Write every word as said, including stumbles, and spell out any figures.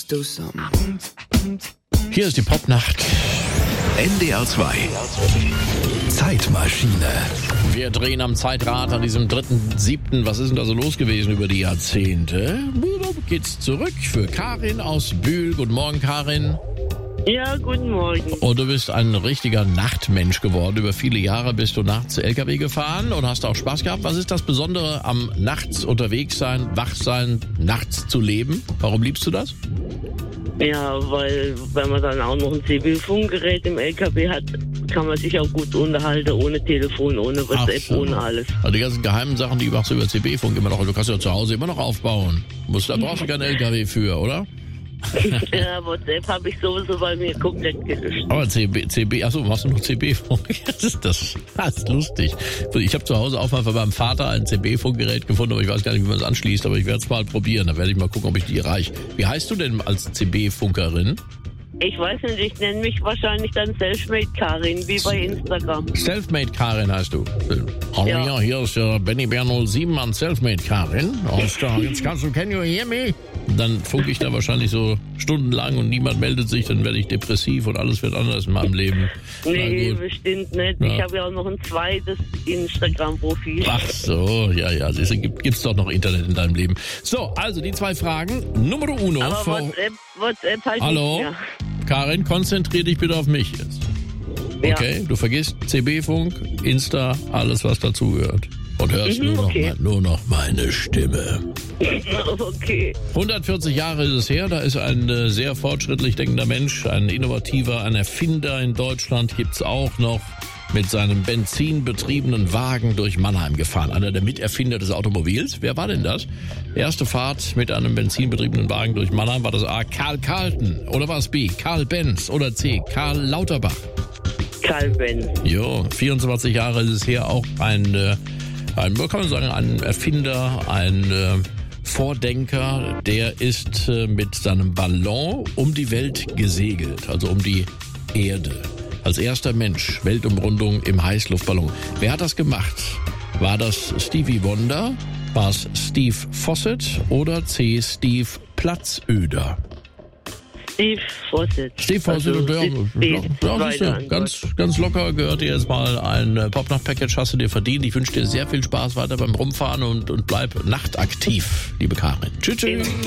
do something. Hier ist die Popnacht. N D R zwei Zeitmaschine. Wir drehen am Zeitrad an diesem dritten siebten Was ist denn da so los gewesen über die Jahrzehnte? Da geht's zurück für Karin aus Bühl. Guten Morgen, Karin. Ja, guten Morgen. Und du bist ein richtiger Nachtmensch geworden. Über viele Jahre bist du nachts L K W gefahren und hast auch Spaß gehabt. Was ist das Besondere am nachts unterwegs sein, wach sein, nachts zu leben? Warum liebst du das? Ja, weil wenn man dann auch noch ein C B-Funkgerät im L K W hat, kann man sich auch gut unterhalten, ohne Telefon, ohne WhatsApp, so. ohne alles. Also die ganzen geheimen Sachen, die machst du über C B-Funk immer noch. Du kannst ja zu Hause immer noch aufbauen. Musst, da brauchst du keinen L K W für, oder? Ja, WhatsApp habe ich sowieso bei mir komplett gelöscht. Aber C B, C B, achso, machst du noch C B-Funk? Das ist, das, das ist lustig. Ich habe zu Hause auch mal von meinem Vater ein C B-Funkgerät gefunden, aber ich weiß gar nicht, wie man es anschließt, aber ich werde es mal probieren. Dann werde ich mal gucken, ob ich die erreiche. Wie heißt du denn als C B-Funkerin? Ich weiß nicht, ich nenne mich wahrscheinlich dann Selfmade Karin, wie bei Instagram. Selfmade Karin heißt du. Hallo, ja. ja, hier ist der Benny Bär null sieben an Selfmade Karin. Aus der, jetzt kannst du, can you hear me? Dann funke ich da wahrscheinlich so stundenlang und niemand meldet sich, dann werde ich depressiv und alles wird anders in meinem Leben. Nee, bestimmt nicht. Ja. Ich habe ja auch noch ein zweites Instagram-Profil. Ach so, ja, ja, siehst du, gibt, gibt's doch noch Internet in deinem Leben. So, also die zwei Fragen. Numero uno. Aber WhatsApp, WhatsApp halt Hallo? nicht mehr. Karin, konzentrier dich bitte auf mich jetzt. Okay, Ja. du vergisst C B-Funk, Insta, alles was dazugehört. Und hörst Mhm, nur, noch okay. mein, nur noch meine Stimme. Okay. hundertvierzig Jahre ist es her, da ist ein äh, sehr fortschrittlich denkender Mensch, ein innovativer, ein Erfinder in Deutschland, gibt's auch noch, mit seinem benzinbetriebenen Wagen durch Mannheim gefahren. Einer der Miterfinder des Automobils. Wer war denn das? Erste Fahrt mit einem benzinbetriebenen Wagen durch Mannheim. War das A. Karl Carlton? Oder war es B. Karl Benz? Oder C. Karl Lauterbach? Karl Benz. Jo, vierundzwanzig Jahre ist es her, auch ein, äh, ein kann man sagen, ein Erfinder, ein äh, Vordenker, der ist äh, mit seinem Ballon um die Welt gesegelt, also um die Erde. Als erster Mensch, Weltumrundung im Heißluftballon. Wer hat das gemacht? War das Stevie Wonder? War es Steve Fossett oder C. Steve Platzöder? Steve Fossett. Steve Fossett Also und der, Steve ja, weiter siehst du, an ganz, ganz locker gehört dir jetzt mal ein äh, Popnacht-Package, hast du dir verdient. Ich wünsche dir sehr viel Spaß weiter beim Rumfahren und, und bleib nachtaktiv, liebe Karin. Tschüss, tschüss.